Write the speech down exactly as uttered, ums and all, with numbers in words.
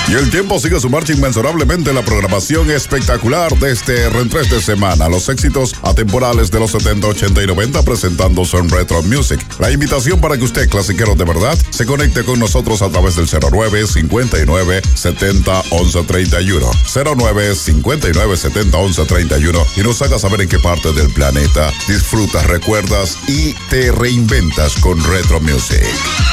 Y el tiempo sigue su marcha inmensurablemente en la programación espectacular de este reentrés de semana. Los éxitos atemporales de los setenta, ochenta y noventa presentándose en Retro Music. La invitación para que usted, clasiquero de verdad, se conecte con nosotros a través del cero nueve, cincuenta y nueve, setenta, once, treinta y uno. cero nueve, cincuenta y nueve, setenta, once, treinta y uno y nos haga saber en qué parte del planeta disfrutas, recuerdas y te reinventas con Retro Music.